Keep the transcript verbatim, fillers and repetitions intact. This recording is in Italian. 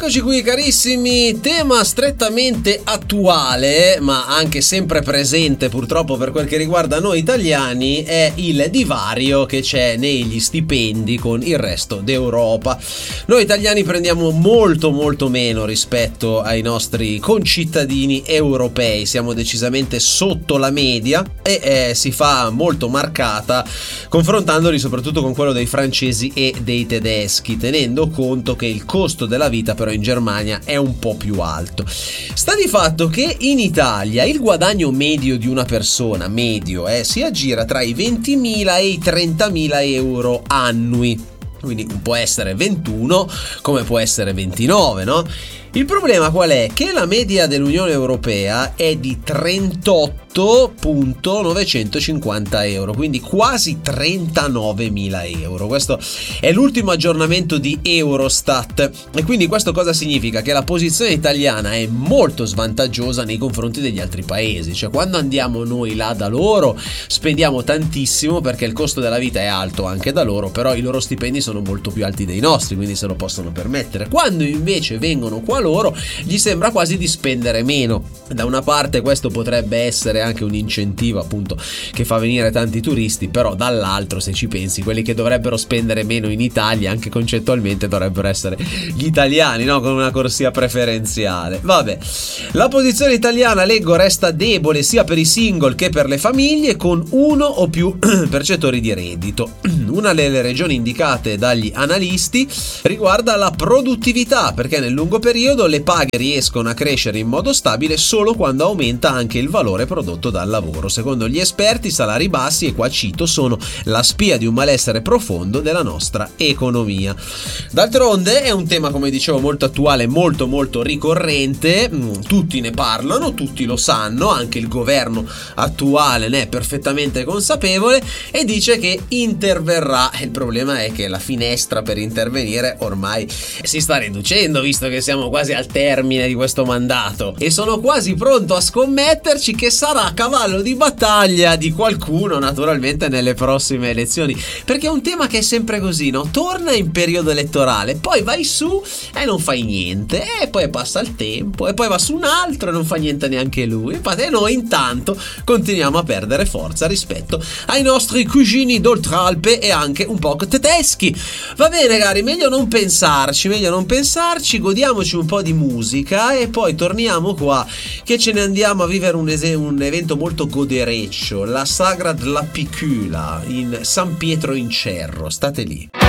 Eccoci qui carissimi, tema strettamente attuale ma anche sempre presente purtroppo per quel che riguarda noi italiani, è il divario che c'è negli stipendi con il resto d'Europa. Noi italiani prendiamo molto molto meno rispetto ai nostri concittadini europei, siamo decisamente sotto la media e eh, si fa molto marcata confrontandoli soprattutto con quello dei francesi e dei tedeschi, tenendo conto che il costo della vita però in Germania è un po' più alto. Sta di fatto che in Italia il guadagno medio di una persona, medio, eh, si aggira tra i ventimila e i trentamila euro annui. Quindi può essere ventuno come può essere ventinove, no? Il problema qual è? Che la media dell'Unione Europea è di trentotto virgola novecentocinquanta euro, quindi quasi trentanovemila euro. Questo è l'ultimo aggiornamento di Eurostat e quindi questo cosa significa? Che la posizione italiana è molto svantaggiosa nei confronti degli altri paesi, cioè quando andiamo noi là da loro spendiamo tantissimo perché il costo della vita è alto anche da loro, però i loro stipendi sono molto più alti dei nostri, quindi se lo possono permettere. Quando invece vengono qua loro gli sembra quasi di spendere meno. Da una parte questo potrebbe essere anche un incentivo appunto che fa venire tanti turisti, però dall'altro se ci pensi quelli che dovrebbero spendere meno in Italia anche concettualmente dovrebbero essere gli italiani, no? Con una corsia preferenziale. Vabbè, la posizione italiana, leggo, resta debole sia per i single che per le famiglie con uno o più percettori di reddito. Una delle regioni indicate dagli analisti riguarda la produttività, perché nel lungo periodo le paghe riescono a crescere in modo stabile solo quando aumenta anche il valore prodotto dal lavoro. Secondo gli esperti, i salari bassi, e qua cito, sono la spia di un malessere profondo della nostra economia. D'altronde è un tema, come dicevo, molto attuale, molto molto ricorrente, tutti ne parlano, tutti lo sanno, anche il governo attuale ne è perfettamente consapevole e dice che interverrà. Il problema è che la finestra per intervenire ormai si sta riducendo, visto che siamo quasi al termine di questo mandato, e sono quasi pronto a scommetterci che sarà cavallo di battaglia di qualcuno naturalmente nelle prossime elezioni, perché è un tema che è sempre così, no? Torna in periodo elettorale, poi vai su e non fai niente, e poi passa il tempo e poi va su un altro e non fa niente neanche lui, e noi intanto continuiamo a perdere forza rispetto ai nostri cugini d'Oltralpe e anche un po' tedeschi. Va bene cari, meglio non pensarci, meglio non pensarci, godiamoci un po' di musica e poi torniamo qua che ce ne andiamo a vivere un, es- un evento molto godereccio, la Sagra della Picula in San Pietro in Cerro. State lì.